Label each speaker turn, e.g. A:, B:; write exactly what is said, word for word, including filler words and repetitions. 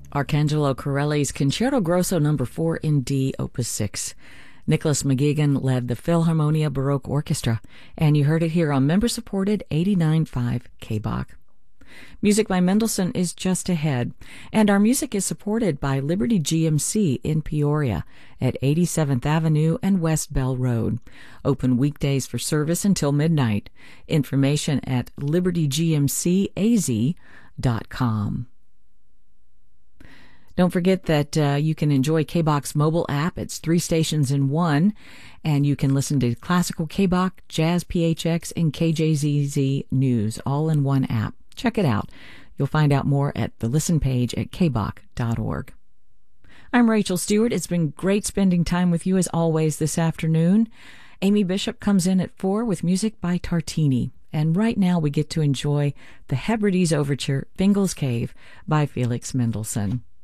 A: Arcangelo Corelli's Concerto Grosso number four in D, Opus six. Nicholas McGuigan led the Philharmonia Baroque Orchestra, and you heard it here on member-supported eighty-nine point five K B O C. Music by Mendelssohn is just ahead, and our music is supported by Liberty G M C in Peoria at eighty-seventh Avenue and West Bell Road. Open weekdays for service until midnight. Information at liberty g m c a z dot com. Don't forget that uh, you can enjoy K B O C's mobile app. It's three stations in one, and you can listen to classical K B O C, Jazz P H X, and K J Z Z News all in one app. Check it out. You'll find out more at the listen page at k b o c dot org. I'm Rachel Stewart. It's been great spending time with you as always this afternoon. Amy Bishop comes in at four with music by Tartini. And right now we get to enjoy the Hebrides Overture, Fingal's Cave by Felix Mendelssohn.